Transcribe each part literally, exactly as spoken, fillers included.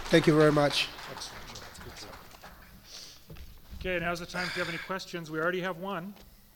Thank you very much. Okay, now's the time if you have any questions. We already have one.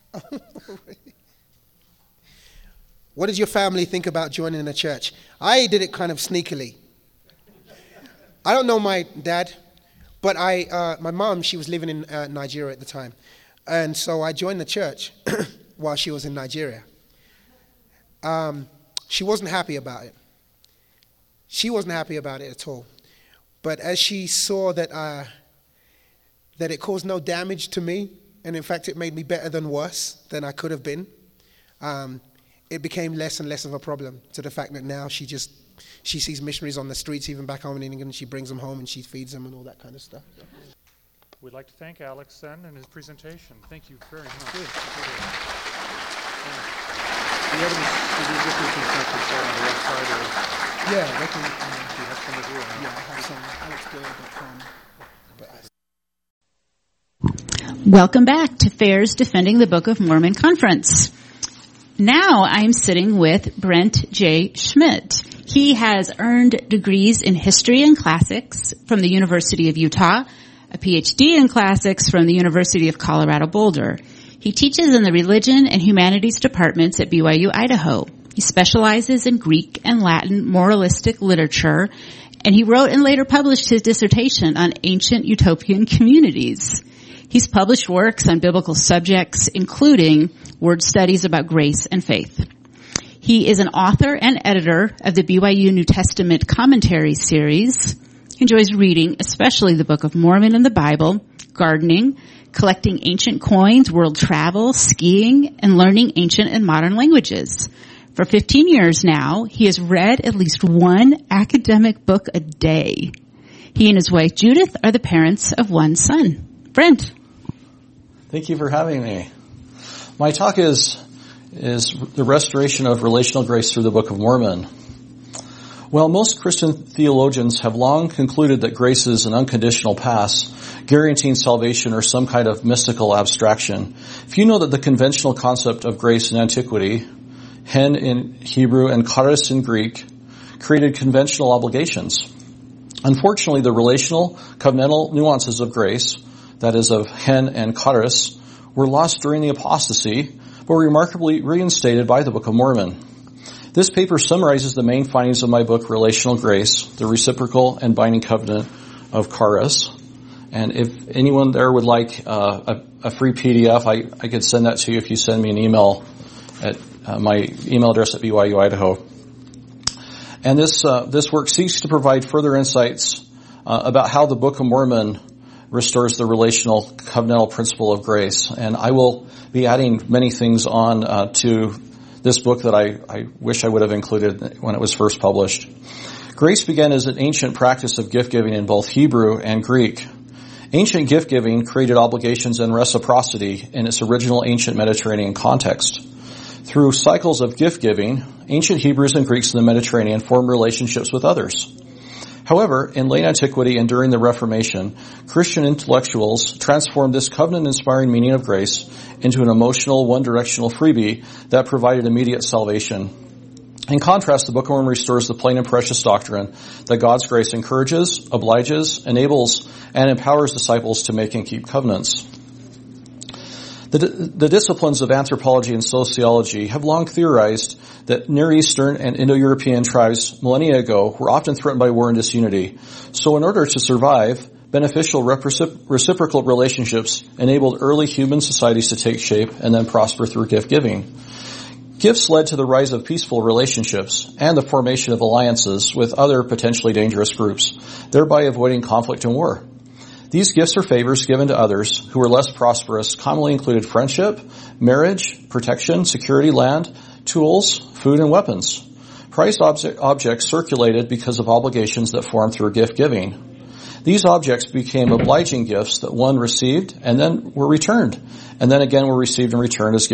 What did your family think about joining the church? I did it kind of sneakily. I don't know my dad, but I, uh, my mom, she was living in uh, Nigeria at the time. And so I joined the church while she was in Nigeria. Um, she wasn't happy about it. She wasn't happy about it at all. But as she saw that uh, that it caused no damage to me, and in fact it made me better than worse than I could have been, um, it became less and less of a problem, to the fact that now she just, she sees missionaries on the streets, even back home in England, she brings them home and she feeds them and all that kind of stuff. So. We'd like to thank Alex then and his presentation. Thank you very much. Good. Do you have any, do you get these things on the website or? Yeah, they can, um, Do you have some of you? yeah, I have some, alex doyle dot com. Welcome back to FAIR's Defending the Book of Mormon conference. Now I'm sitting with Brent J. Schmidt. He has earned degrees in history and classics from the University of Utah, a P H D in classics from the University of Colorado Boulder. He teaches in the religion and humanities departments at B Y U Idaho. He specializes in Greek and Latin moralistic literature, and he wrote and later published his dissertation on ancient utopian communities. He's published works on biblical subjects, including word studies about grace and faith. He is an author and editor of the B Y U New Testament Commentary series. He enjoys reading, especially the Book of Mormon and the Bible, gardening, collecting ancient coins, world travel, skiing, and learning ancient and modern languages. For fifteen years now, he has read at least one academic book a day. He and his wife, Judith, are the parents of one son. Brent. Thank you for having me. My talk is is the restoration of relational grace through the Book of Mormon. Well, most Christian theologians have long concluded that grace is an unconditional pass, guaranteeing salvation or some kind of mystical abstraction. If you know that the conventional concept of grace in antiquity, hen in Hebrew and charis in Greek, created conventional obligations. Unfortunately, the relational, covenantal nuances of grace, that is of hen and charis, were lost during the apostasy, but were remarkably reinstated by the Book of Mormon. This paper summarizes the main findings of my book, Relational Grace, the Reciprocal and Binding Covenant of Charis. And if anyone there would like uh, a, a free P D F, I, I could send that to you if you send me an email at uh, my email address at B Y U Idaho. And this uh, this work seeks to provide further insights uh, about how the Book of Mormon restores the relational covenantal principle of grace. And I will be adding many things on uh, to this book that I, I wish I would have included when it was first published. Grace began as an ancient practice of gift-giving in both Hebrew and Greek. Ancient gift-giving created obligations and reciprocity in its original ancient Mediterranean context. Through cycles of gift-giving, ancient Hebrews and Greeks in the Mediterranean formed relationships with others. However, in late antiquity and during the Reformation, Christian intellectuals transformed this covenant-inspiring meaning of grace into an emotional, one-directional freebie that provided immediate salvation. In contrast, the Book of Mormon restores the plain and precious doctrine that God's grace encourages, obliges, enables, and empowers disciples to make and keep covenants. The, the disciplines of anthropology and sociology have long theorized that Near Eastern and Indo-European tribes millennia ago were often threatened by war and disunity. So in order to survive, beneficial reciprocal relationships enabled early human societies to take shape and then prosper through gift-giving. Gifts led to the rise of peaceful relationships and the formation of alliances with other potentially dangerous groups, thereby avoiding conflict and war. These gifts or favors given to others who were less prosperous commonly included friendship, marriage, protection, security, land, tools, food, and weapons. Prized obje- objects circulated because of obligations that formed through gift giving. These objects became obliging gifts that one received and then were returned, and then again were received and returned as